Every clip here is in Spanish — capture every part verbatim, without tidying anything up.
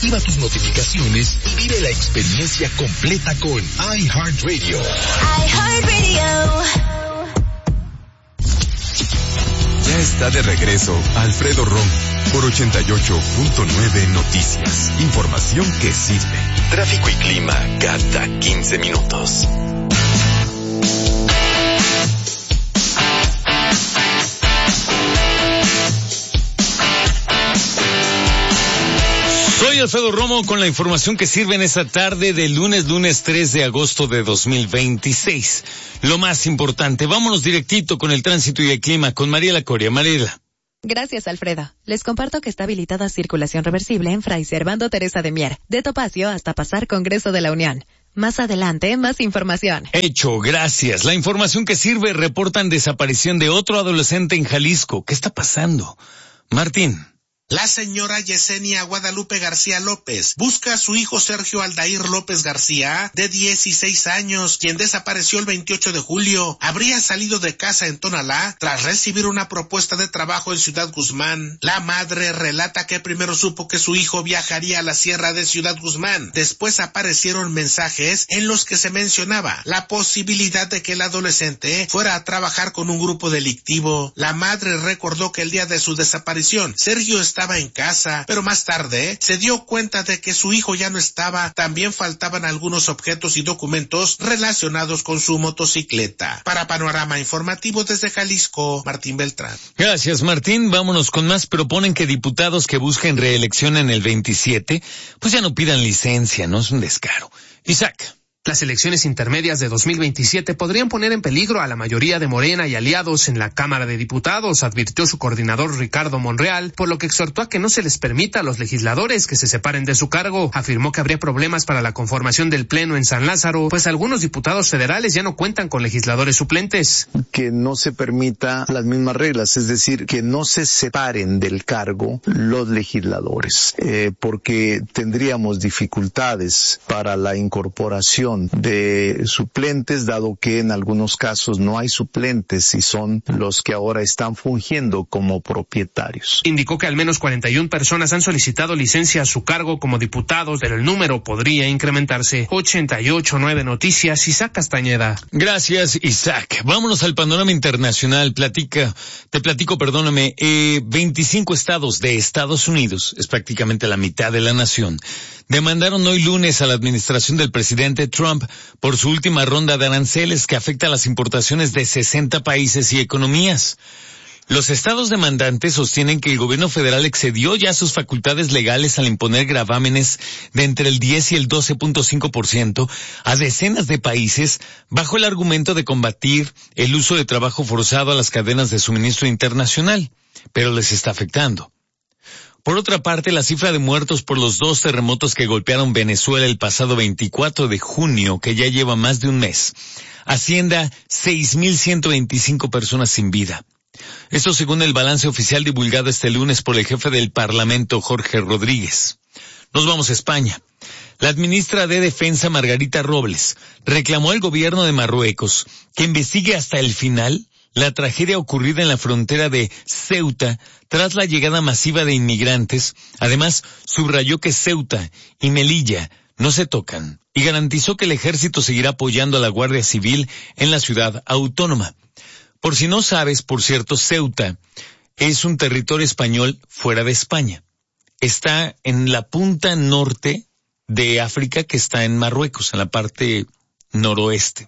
Activa tus notificaciones y vive la experiencia completa con iHeartRadio. iHeartRadio. Ya está de regreso Alfredo Romo por ochenta y ocho punto nueve Noticias. Información que sirve. Tráfico y clima cada quince minutos. Soy Alfredo Romo con la información que sirve en esta tarde de lunes, lunes tres de agosto de dos mil veintiséis. Lo más importante, vámonos directito con el tránsito y el clima con Mariela Coria. Mariela. Gracias, Alfredo. Les comparto que está habilitada circulación reversible en Fray Servando Teresa de Mier, de Topacio hasta pasar Congreso de la Unión. Más adelante, más información. Hecho, gracias. La información que sirve, reportan desaparición de otro adolescente en Jalisco. ¿Qué está pasando? Martín. La señora Yesenia Guadalupe García López busca a su hijo Sergio Aldair López García, de dieciséis años, quien desapareció el veintiocho de julio. Habría salido de casa en Tonalá tras recibir una propuesta de trabajo en Ciudad Guzmán. La madre relata que primero supo que su hijo viajaría a la sierra de Ciudad Guzmán. Después aparecieron mensajes en los que se mencionaba la posibilidad de que el adolescente fuera a trabajar con un grupo delictivo. La madre recordó que el día de su desaparición, Sergio estaba estaba en casa, pero más tarde se dio cuenta de que su hijo ya no estaba. También faltaban algunos objetos y documentos relacionados con su motocicleta. Para Panorama Informativo desde Jalisco, Martín Beltrán. Gracias, Martín. Vámonos con más. Proponen que diputados que busquen reelección en el veintisiete, pues ya no pidan licencia, ¿no? Es un descaro. Isaac. Las elecciones intermedias de dos mil veintisiete podrían poner en peligro a la mayoría de Morena y aliados en la Cámara de Diputados, advirtió su coordinador Ricardo Monreal, por lo que exhortó a que no se les permita a los legisladores que se separen de su cargo. Afirmó que habría problemas para la conformación del Pleno en San Lázaro, pues algunos diputados federales ya no cuentan con legisladores suplentes. Que no se permita las mismas reglas, es decir, que no se separen del cargo los legisladores, eh, porque tendríamos dificultades para la incorporación de suplentes, dado que en algunos casos no hay suplentes y son los que ahora están fungiendo como propietarios. Indicó que al menos cuarenta y una personas han solicitado licencia a su cargo como diputados, pero el número podría incrementarse. ochenta y ocho punto nueve Noticias, Isaac Castañeda. Gracias, Isaac. Vámonos al panorama internacional. Platica, te platico, perdóname, eh, veinticinco estados de Estados Unidos, es prácticamente la mitad de la nación, demandaron hoy lunes a la administración del presidente Trump por su última ronda de aranceles que afecta a las importaciones de sesenta países y economías. Los estados demandantes sostienen que el gobierno federal excedió ya sus facultades legales al imponer gravámenes de entre el diez y el doce punto cinco por ciento a decenas de países bajo el argumento de combatir el uso de trabajo forzado a las cadenas de suministro internacional, pero les está afectando. Por otra parte, la cifra de muertos por los dos terremotos que golpearon Venezuela el pasado veinticuatro de junio, que ya lleva más de un mes, asciende a seis mil ciento veinticinco personas sin vida. Esto según el balance oficial divulgado este lunes por el jefe del Parlamento, Jorge Rodríguez. Nos vamos a España. La ministra de Defensa, Margarita Robles, reclamó al gobierno de Marruecos que investigue hasta el final la tragedia ocurrida en la frontera de Ceuta tras la llegada masiva de inmigrantes. Además, subrayó que Ceuta y Melilla no se tocan y garantizó que el ejército seguirá apoyando a la Guardia Civil en la ciudad autónoma. Por si no sabes, por cierto, Ceuta es un territorio español fuera de España. Está en la punta norte de África, que está en Marruecos, en la parte noroeste.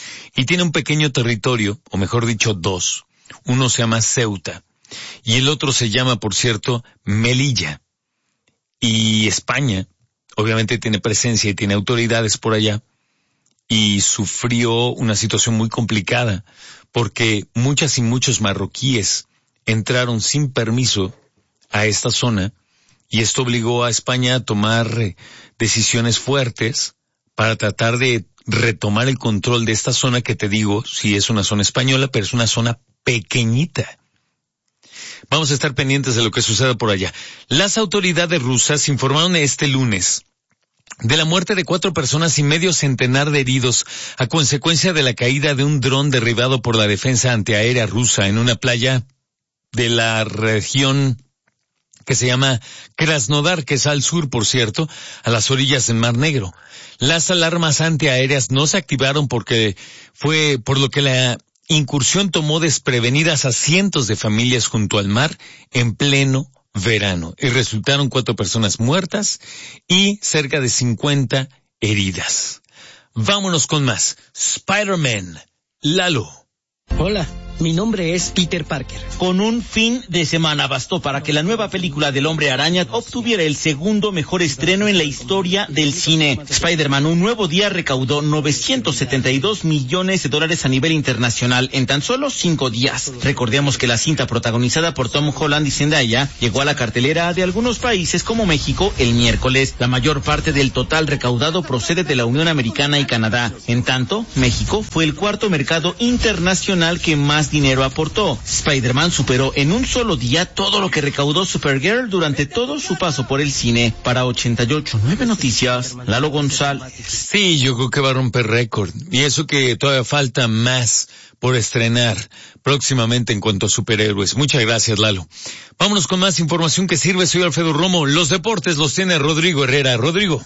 Y tiene un pequeño territorio, o mejor dicho, dos. Uno se llama Ceuta y el otro se llama, por cierto, Melilla. Y España, obviamente, tiene presencia y tiene autoridades por allá y sufrió una situación muy complicada porque muchas y muchos marroquíes entraron sin permiso a esta zona y esto obligó a España a tomar decisiones fuertes para tratar de retomar el control de esta zona que te digo, sí es una zona española, pero es una zona pequeñita. Vamos a estar pendientes de lo que suceda por allá. Las autoridades rusas informaron este lunes de la muerte de cuatro personas y medio centenar de heridos a consecuencia de la caída de un dron derribado por la defensa antiaérea rusa en una playa de la región que se llama Krasnodar, que es al sur, por cierto, a las orillas del Mar Negro. Las alarmas antiaéreas no se activaron porque fue por lo que la incursión tomó desprevenidas a cientos de familias junto al mar en pleno verano y resultaron cuatro personas muertas y cerca de cincuenta heridas. Vámonos con más. Spider-Man, Lalo. Hola, mi nombre es Peter Parker. Con un fin de semana bastó para que la nueva película del Hombre Araña obtuviera el segundo mejor estreno en la historia del cine. Spider-Man, un nuevo día, recaudó novecientos setenta y dos millones de dólares a nivel internacional en tan solo cinco días. Recordemos que la cinta protagonizada por Tom Holland y Zendaya llegó a la cartelera de algunos países como México el miércoles. La mayor parte del total recaudado procede de la Unión Americana y Canadá. En tanto, México fue el cuarto mercado internacional que más dinero aportó. Spider-Man superó en un solo día todo lo que recaudó Supergirl durante todo su paso por el cine. Para ochenta y ocho punto nueve Noticias, Lalo González. Sí, yo creo que va a romper récord. Y eso que todavía falta más por estrenar próximamente en cuanto a superhéroes. Muchas gracias, Lalo. Vámonos con más información que sirve. Soy Alfredo Romo. Los deportes los tiene Rodrigo Herrera. Rodrigo.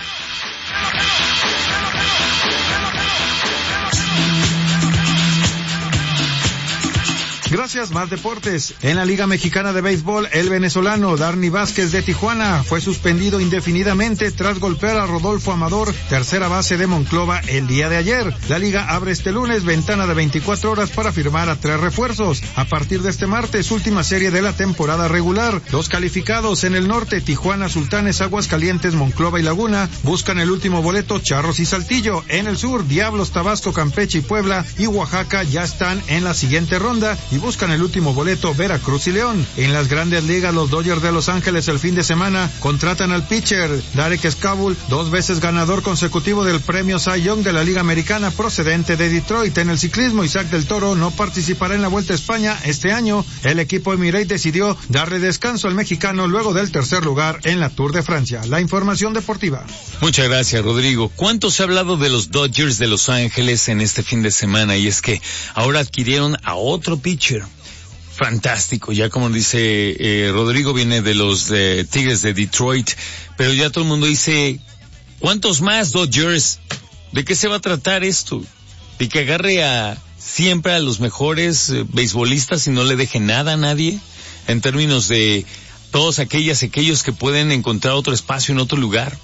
Gracias, más deportes. En la Liga Mexicana de Béisbol, el venezolano Darny Vázquez de Tijuana fue suspendido indefinidamente tras golpear a Rodolfo Amador, tercera base de Monclova, el día de ayer. La liga abre este lunes ventana de veinticuatro horas para firmar a tres refuerzos. A partir de este martes, última serie de la temporada regular. Los calificados en el norte, Tijuana, Sultanes, Aguascalientes, Monclova y Laguna, buscan el último boleto Charros y Saltillo. En el sur, Diablos, Tabasco, Campeche y Puebla y Oaxaca ya están en la siguiente ronda y buscan el último boleto Veracruz y León. En las grandes ligas, los Dodgers de Los Ángeles el fin de semana contratan al pitcher Derek Scavul, dos veces ganador consecutivo del premio Cy Young de la Liga Americana procedente de Detroit. En el ciclismo, Isaac del Toro no participará en la Vuelta a España este año. El equipo Emirates decidió darle descanso al mexicano luego del tercer lugar en la Tour de Francia. La información deportiva. Muchas gracias, Rodrigo. ¿Cuánto se ha hablado de los Dodgers de Los Ángeles en este fin de semana? Y es que ahora adquirieron a otro pitcher fantástico, ya como dice eh, Rodrigo, viene de los eh, Tigres de Detroit, pero ya todo el mundo dice, ¿cuántos más Dodgers? ¿De qué se va a tratar esto? ¿De que agarre a siempre a los mejores eh, beisbolistas y no le deje nada a nadie? En términos de todos aquellas, aquellos que pueden encontrar otro espacio en otro lugar.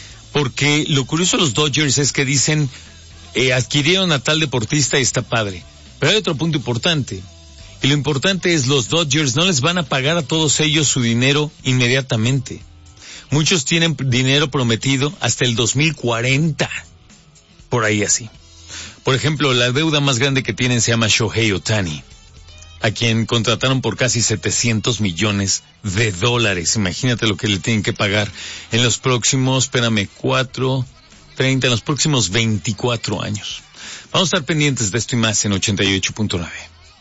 Porque lo curioso de los Dodgers es que dicen, eh, adquirieron a tal deportista y está padre. Pero hay otro punto importante. Y lo importante es, los Dodgers no les van a pagar a todos ellos su dinero inmediatamente. Muchos tienen dinero prometido hasta el dos mil cuarenta. Por ahí así. Por ejemplo, la deuda más grande que tienen se llama Shohei Ohtani, a quien contrataron por casi setecientos millones de dólares. Imagínate lo que le tienen que pagar en los próximos, espérame, cuatro, treinta, en los próximos veinticuatro años. Vamos a estar pendientes de esto y más en ochenta y ocho punto nueve.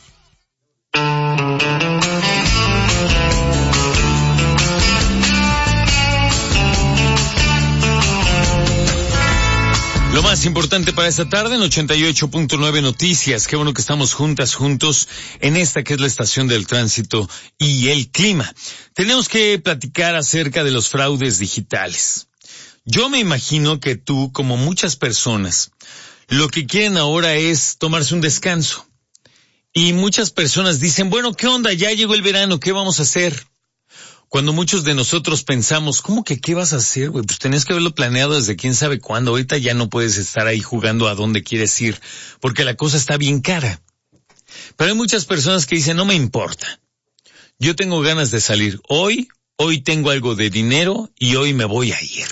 Lo más importante para esta tarde en ochenta y ocho punto nueve Noticias. Qué bueno que estamos juntas, juntos en esta que es la estación del tránsito y el clima. Tenemos que platicar acerca de los fraudes digitales. Yo me imagino que tú, como muchas personas, lo que quieren ahora es tomarse un descanso. Y muchas personas dicen, bueno, ¿qué onda? Ya llegó el verano, ¿qué vamos a hacer? Cuando muchos de nosotros pensamos, ¿cómo que qué vas a hacer, güey? Pues tenías que haberlo planeado desde quién sabe cuándo. Ahorita ya no puedes estar ahí jugando a dónde quieres ir, porque la cosa está bien cara. Pero hay muchas personas que dicen, no me importa. Yo tengo ganas de salir hoy, hoy tengo algo de dinero y hoy me voy a ir.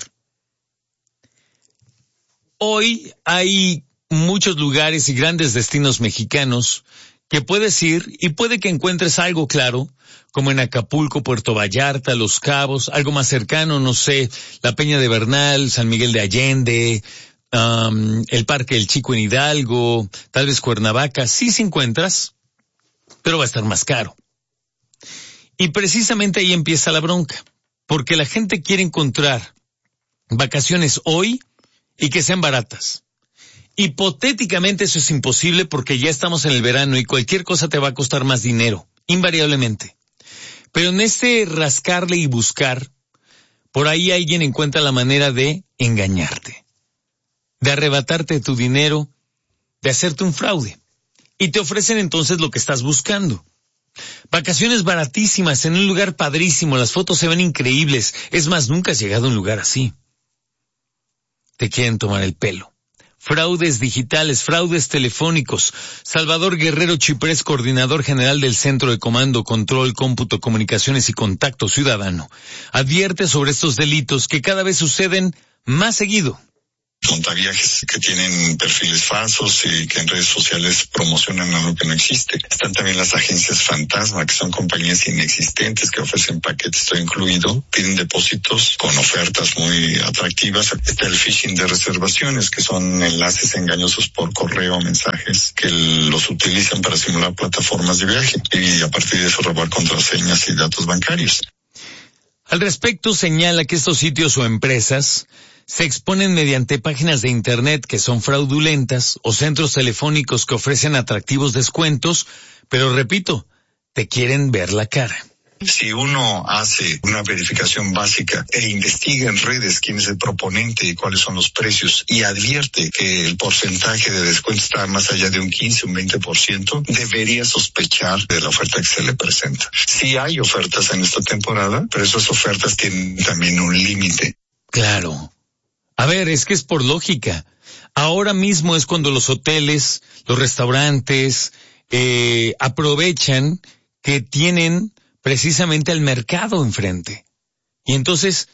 Hoy hay muchos lugares y grandes destinos mexicanos que puedes ir y puede que encuentres algo, claro, como en Acapulco, Puerto Vallarta, Los Cabos, algo más cercano, no sé, la Peña de Bernal, San Miguel de Allende, um, el Parque del Chico en Hidalgo, tal vez Cuernavaca, sí se encuentras, pero va a estar más caro. Y precisamente ahí empieza la bronca, porque la gente quiere encontrar vacaciones hoy y que sean baratas. Hipotéticamente eso es imposible porque ya estamos en el verano y cualquier cosa te va a costar más dinero, invariablemente. Pero en este rascarle y buscar, por ahí alguien encuentra la manera de engañarte, de arrebatarte tu dinero, de hacerte un fraude. Y te ofrecen entonces lo que estás buscando. Vacaciones baratísimas en un lugar padrísimo, las fotos se ven increíbles. Es más, nunca has llegado a un lugar así. Te quieren tomar el pelo. Fraudes digitales, fraudes telefónicos. Salvador Guerrero Chiprés, coordinador general del Centro de Comando, Control, Cómputo, Comunicaciones y Contacto Ciudadano, advierte sobre estos delitos que cada vez suceden más seguido. Montaviajes que tienen perfiles falsos y que en redes sociales promocionan algo que no existe. Están también las agencias fantasma, que son compañías inexistentes que ofrecen paquetes todo incluido, piden depósitos con ofertas muy atractivas. Está el phishing de reservaciones, que son enlaces engañosos por correo o mensajes que los utilizan para simular plataformas de viaje y a partir de eso robar contraseñas y datos bancarios. Al respecto, señala que estos sitios o empresas se exponen mediante páginas de internet que son fraudulentas o centros telefónicos que ofrecen atractivos descuentos, pero repito, te quieren ver la cara. Si uno hace una verificación básica e investiga en redes quién es el proponente y cuáles son los precios y advierte que el porcentaje de descuento está más allá de un quince, un veinte por ciento, debería sospechar de la oferta que se le presenta. Sí hay ofertas en esta temporada, pero esas ofertas tienen también un límite. Claro. A ver, es que es por lógica. Ahora mismo es cuando los hoteles, los restaurantes, eh, aprovechan que tienen precisamente el mercado enfrente. Y entonces,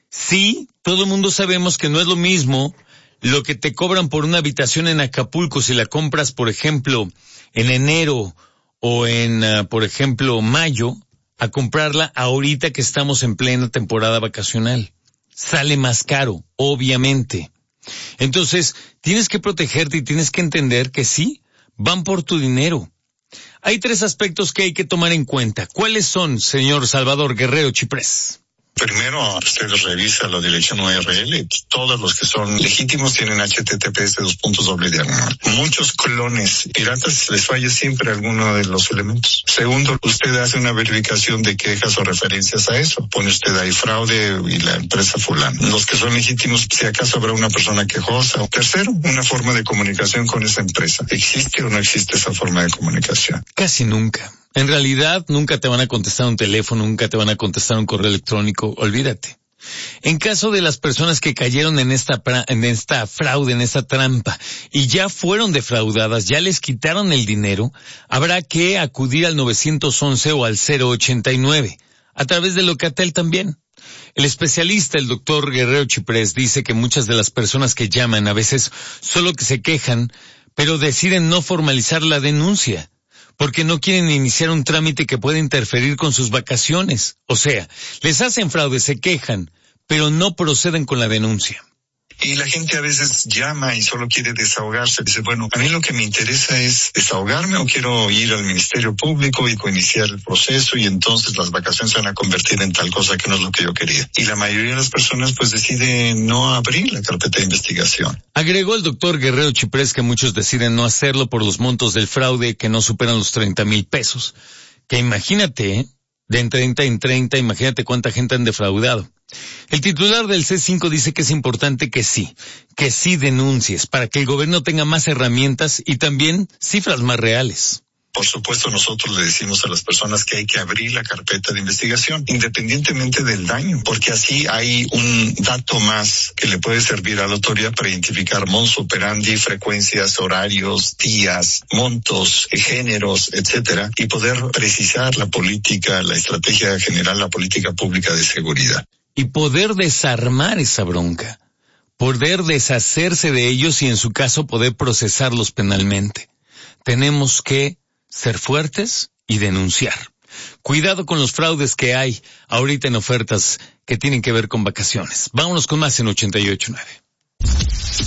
sí, todo el mundo sabemos que no es lo mismo lo que te cobran por una habitación en Acapulco si la compras, por ejemplo, en enero o en, uh, por ejemplo, mayo, a comprarla ahorita que estamos en plena temporada vacacional. Sale más caro, obviamente. Entonces, tienes que protegerte y tienes que entender que sí, van por tu dinero. Hay tres aspectos que hay que tomar en cuenta. ¿Cuáles son, señor Salvador Guerrero Chiprés? Primero, usted revisa la dirección U R L. Todos los que son legítimos tienen H T T P S dos puntos doble diagonal. Muchos clones piratas les falla siempre alguno de los elementos. Segundo, usted hace una verificación de quejas o referencias a eso. Pone usted ahí fraude y la empresa fulana. Los que son legítimos, si acaso habrá una persona quejosa. Tercero, una forma de comunicación con esa empresa. ¿Existe o no existe esa forma de comunicación? Casi nunca. En realidad, nunca te van a contestar un teléfono, nunca te van a contestar un correo electrónico, olvídate. En caso de las personas que cayeron en esta en esta fraude, en esta trampa, y ya fueron defraudadas, ya les quitaron el dinero, habrá que acudir al nueve once o al cero ochenta y nueve, a través de Locatel también. El especialista, el doctor Guerrero Chiprés, dice que muchas de las personas que llaman a veces solo que se quejan, pero deciden no formalizar la denuncia, porque no quieren iniciar un trámite que pueda interferir con sus vacaciones. O sea, les hacen fraude, se quejan, pero no proceden con la denuncia. Y la gente a veces llama y solo quiere desahogarse. Dice, bueno, a mí lo que me interesa es desahogarme o quiero ir al Ministerio Público y iniciar el proceso y entonces las vacaciones se van a convertir en tal cosa que no es lo que yo quería. Y la mayoría de las personas pues deciden no abrir la carpeta de investigación. Agregó el doctor Guerrero Chiprés que muchos deciden no hacerlo por los montos del fraude que no superan los treinta mil pesos. Que imagínate, ¿eh? De en treinta en treinta, imagínate cuánta gente han defraudado. El titular del C cinco dice que es importante que sí, que sí denuncies para que el gobierno tenga más herramientas y también cifras más reales. Por supuesto, nosotros le decimos a las personas que hay que abrir la carpeta de investigación, independientemente del daño, porque así hay un dato más que le puede servir a la autoridad para identificar modus operandi, frecuencias, horarios, días, montos, géneros, etcétera, y poder precisar la política, la estrategia general, la política pública de seguridad. Y poder desarmar esa bronca, poder deshacerse de ellos y en su caso poder procesarlos penalmente. Tenemos que ser fuertes y denunciar. Cuidado con los fraudes que hay ahorita en ofertas que tienen que ver con vacaciones. Vámonos con más en ochenta y ocho punto nueve.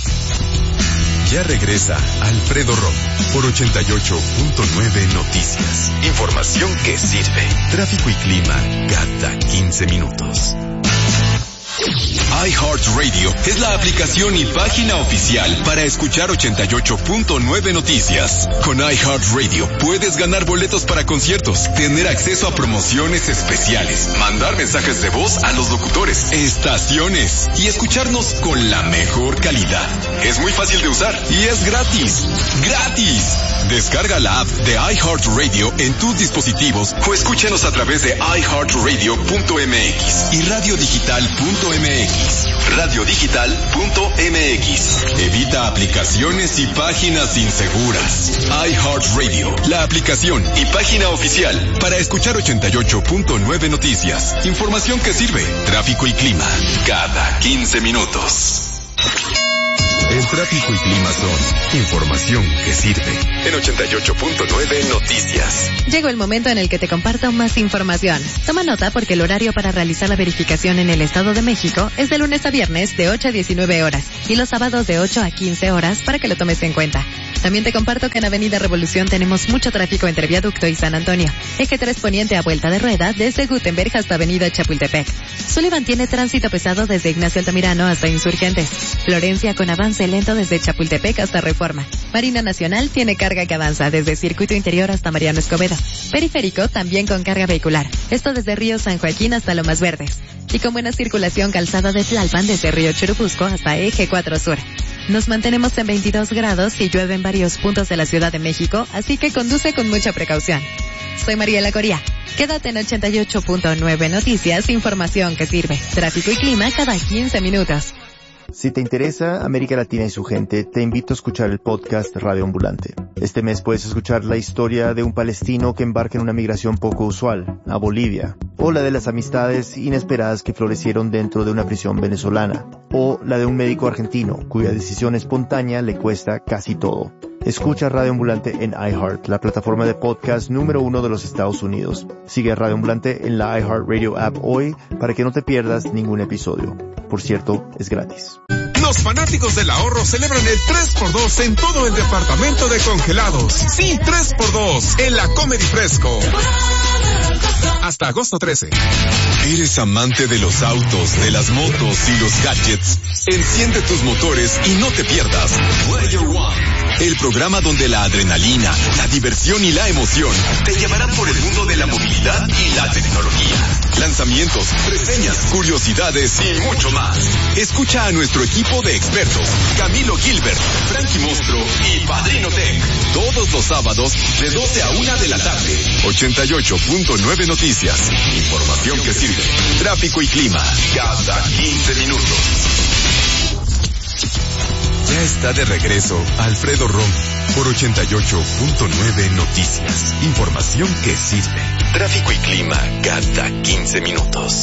Ya regresa Alfredo Romo por ochenta y ocho punto nueve Noticias. Información que sirve. Tráfico y clima cada quince minutos. iHeartRadio es la aplicación y página oficial para escuchar ochenta y ocho punto nueve Noticias. Con iHeartRadio puedes ganar boletos para conciertos, tener acceso a promociones especiales, mandar mensajes de voz a los locutores, estaciones y escucharnos con la mejor calidad. Es muy fácil de usar y es gratis. ¡Gratis! Descarga la app de iHeartRadio en tus dispositivos o escúchanos a través de i heart radio punto m x y radio digital punto m x. radio digital punto m x. Evita aplicaciones y páginas inseguras. iHeartRadio, la aplicación y página oficial para escuchar ochenta y ocho punto nueve Noticias. Información que sirve. Tráfico y clima cada quince minutos. El tráfico y clima son información que sirve. En ochenta y ocho punto nueve Noticias. Llegó el momento en el que te comparto más información. Toma nota porque el horario para realizar la verificación en el Estado de México es de lunes a viernes de ocho a diecinueve horas y los sábados de ocho a quince horas para que lo tomes en cuenta. También te comparto que en Avenida Revolución tenemos mucho tráfico entre Viaducto y San Antonio. Eje tres Poniente a vuelta de rueda desde Gutenberg hasta Avenida Chapultepec. Sullivan tiene tránsito pesado desde Ignacio Altamirano hasta Insurgentes. Florencia con avance lento desde Chapultepec hasta Reforma. Marina Nacional tiene carga que avanza desde Circuito Interior hasta Mariano Escobedo. Periférico también con carga vehicular. Esto desde Río San Joaquín hasta Lomas Verdes. Y con buena circulación calzada de Tlalpan desde Río Churubusco hasta Eje cuatro Sur. Nos mantenemos en veintidós grados y llueve en varios puntos de la Ciudad de México, así que conduce con mucha precaución. Soy Mariela Coria. Quédate en ochenta y ocho punto nueve Noticias, información que sirve. Tráfico y clima cada quince minutos. Si te interesa América Latina y su gente, te invito a escuchar el podcast Radio Ambulante. Este mes puedes escuchar la historia de un palestino que embarca en una migración poco usual, a Bolivia, o la de las amistades inesperadas que florecieron dentro de una prisión venezolana, o la de un médico argentino cuya decisión espontánea le cuesta casi todo. Escucha Radio Ambulante en iHeart, la plataforma de podcast número uno de los Estados Unidos. Sigue a Radio Ambulante en la iHeartRadio app hoy para que no te pierdas ningún episodio. Por cierto, es gratis. Los fanáticos del ahorro celebran el tres por dos en todo el departamento de congelados. Sí, tres por dos en la Comedy Fresco. Hasta agosto trece. ¿Eres amante de los autos, de las motos y los gadgets? Enciende tus motores y no te pierdas Player One, el programa donde la adrenalina, la diversión y la emoción te llevarán por el mundo de la movilidad y la tecnología. Lanzamientos, reseñas, curiosidades y mucho más. Escucha a nuestro equipo de expertos, Camilo Gilbert, Frankie Monstro y Padrino Tech, todos los sábados de doce a una de la tarde. ochenta y ocho punto nueve Noticias. Información que sirve. Tráfico y clima cada quince minutos. Ya está de regreso Alfredo Rom por ochenta y ocho punto nueve Noticias. Información que sirve. Tráfico y clima cada quince minutos.